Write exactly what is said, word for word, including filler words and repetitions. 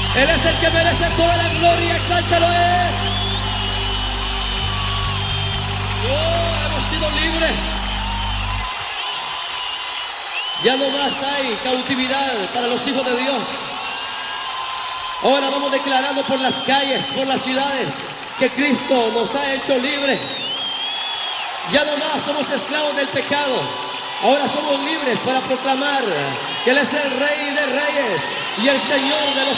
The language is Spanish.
Él es el que merece toda la gloria, exáltalo a Él. Oh, hemos sido libres. Ya no más hay cautividad para los hijos de Dios. Ahora vamos declarando por las calles, por las ciudades, que Cristo nos ha hecho libres. Ya no más somos esclavos del pecado. Ahora somos libres para proclamar que Él es el Rey de Reyes y el Señor de los